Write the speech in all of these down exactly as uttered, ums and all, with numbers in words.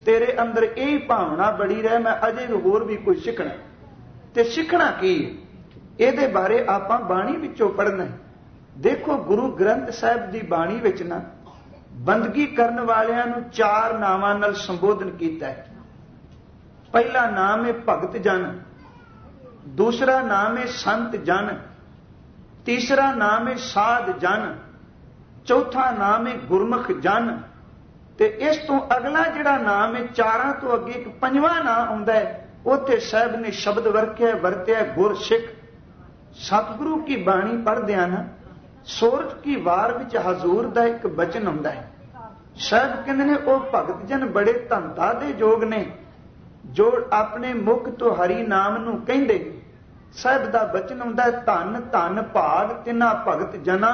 तेरे अंदर यही भावना बड़ी रहे मैं अजे होर भी कोई सीखना। ते सीखना की ये बारे आपां बाणी विचों पढ़ना है। देखो गुरु ग्रंथ साहिब की बाणी विच ना बंदगी करन वालियां नूं चार नावां नाल संबोधन कीता है। पहला नाम है भगत जन, दूसरा नाम है संत जन, तीसरा नाम है साध जन, चौथा नाम है गुरमुख जन। ते इस तो अगला जिहड़ा नाम है चारां तो अगे एक पंजवां नाम आउंदा है, उत्थे साहिब ने शब्द वरत्या वरत्या गुर सिख। सतगुरु की बाणी पढ़दियां ना सोरठ की वार विच हजूर दा एक बचन आउंदा है। साहिब कहंदे ने ओ भगत जन बड़े धनता दे जोग ने जो अपने मुख तो हरि नाम नूं कहिंदे। साहिब दा बचन आउंदा है धन धन भाग तिन्हां भगत जना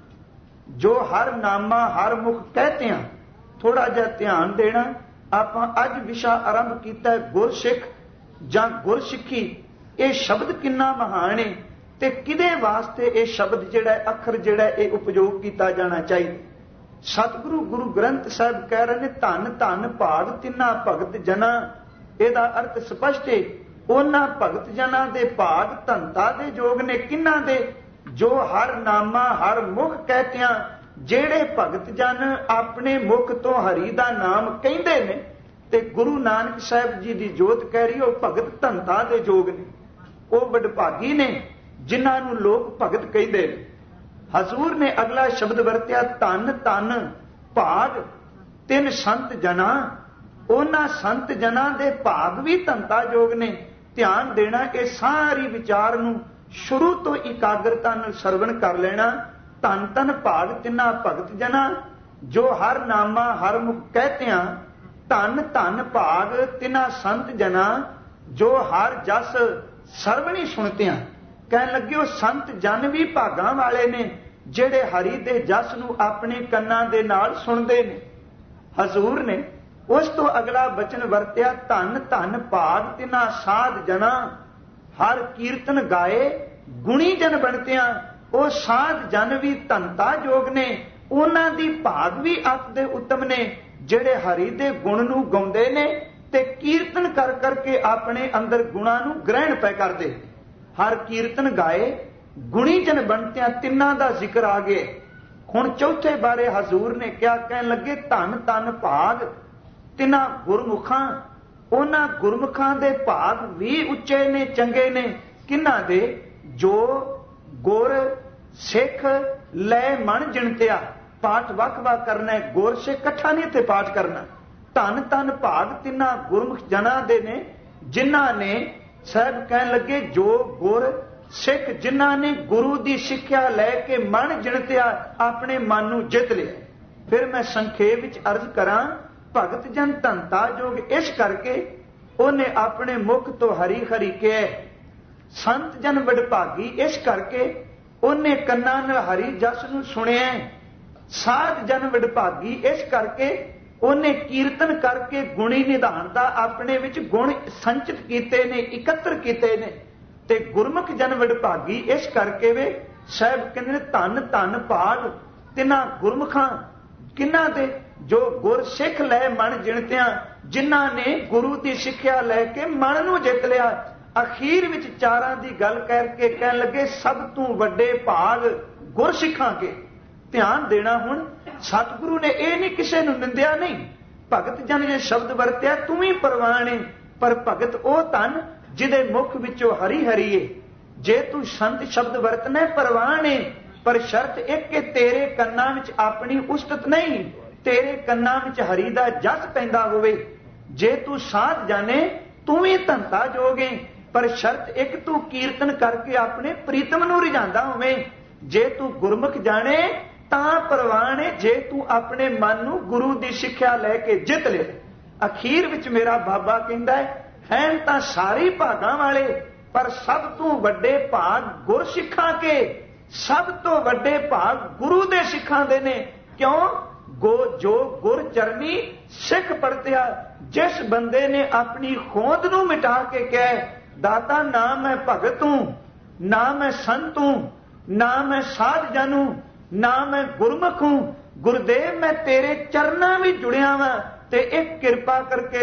जो हर नामा हर मुख कहते हैं। थोड़ा जिहा ध्यान देना, आपां अज विशा आरंभ कीता है गुर सिख जां गुर सिੱਖੀ। ये शब्द किन्ना महान है ते किदे वास्ते ये शब्द जिहड़ा अखर जिहड़ा ये उपयोग किया जाना चाहिए। सतगुरु गुरु ग्रंथ साहिब कह रहे हैं धन धन भाग तिन्हां भगत जना। इहदा अर्थ स्पष्ट है, उन्हां भगत जना दे भाग धनता दे जोग ने किन्हां दे जो हर नामा हर मुख कहतियां। जेड़े भगत जन अपने मुख तो हरि दा नाम कहिंदे ने ते गुरु नानक साहिब जी दी जोत कह रही वो भगत धनता दे जोग ने, वो वडभागी ने जिन्हां नूं लोक भगत कहिंदे ने। हजूर ने अगला शब्द वरत्या धन धन भाग तिन संत जना। उन्हां संत जना दे भाग भी धनता जोग ने। ध्यान देना, ये सारी विचार नूं शुरू तो इकाग्रता नाल सरवण कर लेना। धन धन भाग तिन्हां भगत जना जो हर नामा हर मुख कहते हैं। धन धन भाग तिन्हां संत जना जो हर जस सरवणी सुनते हैं। कहन लगे वो संत जन भी भागां वाले ने जेड़े हरि दे जस नूं अपने कन्नां दे नाल सुनदे ने। हजूर ने उस तो अगला बचन वरत्या धन धन भाग तिन्हां साध जना हर कीर्तन गाए गुणी जन बनतियां। वो साध जन भी धनता जोग ने, उन्हां दी भाग भी अत दे उत्तम ने जेड़े हरि दे गुण नूं गाउंदे ने ते कीर्तन कर करके अपने अंदर गुणां नूं ग्रहण पै करदे। हर कीर्तन गाए गुणी जन बनतियां। तिन्हां दा जिक्र आ गया। हुण चौथे बारे हजूर ने क्या कहन लगे धन धन भाग तिन्हां गुरमुखां। उन्हां गुरमुखां दे भाग भी उच्चे ने चंगे ने किन्हां दे जो गुर सिख लै मन जिणतिया। पाठ वख वख करना है, गुर सिख इकट्ठा नहीं इत्थे पाठ करना। धन धन भाग तिन्हां गुरमुख जना दे ने जिन्हां ने साहिब कहन लगे जो गुर सिख जिन्हां ने गुरु की सिक्ख्या लैके मन जिणतिया अपने मन नूं जित लिया। फिर मैं संखेप विच अर्ज करां भगत जन धनता जोग इस करके उन्हें अपने मुख तो हरी हरी कहे। संत जन वडभागी इस करके उन्हें कन्नां नाल हरि जस नूं सुनिया। साध जन वडभागी इस करके उन्हें कीर्तन करके गुणी निधान दा अपने विच गुण संचित कीते ने इकत्र कीते ने। ते गुरमुख जन वडभागी इस करके वे साहिब कहंदे धन धन भाग तिन्हां गुरमुखां किन्हां दे जो गुर सिख लै मन जिणतियां जिन्हां ने गुरु की सिक्ख्या लैके मन नूं जित लिया। अखीर विच चारां दी गल करके कहन लगे सब तू वड्डे भाग गुर सिखां के। ध्यान देना, हुण सतगुरु ने यह नहीं किसी नूं निंदिया नहीं। भगत जन जे शब्द वरत्या तू ही परवान है, पर भगत ओ धन जिहदे मुख विचों हरि हरि है। जे तू संत शब्द वरतने परवान है, पर शर्त एक के तेरे कन्नां विच अपनी उस्तत नहीं, तेरे कन्नां विच हरि दा जस पैंदा होवे। जे तू साध जाने तू ही धनता जोगे, पर शर्त एक तू कीर्तन करके अपने प्रीतम नूं रिझांदा होवे। जे तू गुरमुख जाने तां परवान है, जे तू अपने मन नूं गुरु की सिक्ख्या लैके जित ले। अखीर विच मेरा बाबा कहंदा है हैन तां सारे भागां वाले, पर सब तो वड्डे भाग गुर सिखां के। सब तो वड्डे भाग गुरु दे सिखां दे ने। क्यों? गो जो गुर चरनी सिख परतिया। जिस बंदे ने अपनी खोद नूं मिटा के कहे दाता ना मैं भगत हूं, ना मैं संत हूं, ना मैं साध जन हूं, ना मैं गुरमुख हूं, गुरुदेव मैं तेरे चरना भी जुड़िया वा ते एक कृपा करके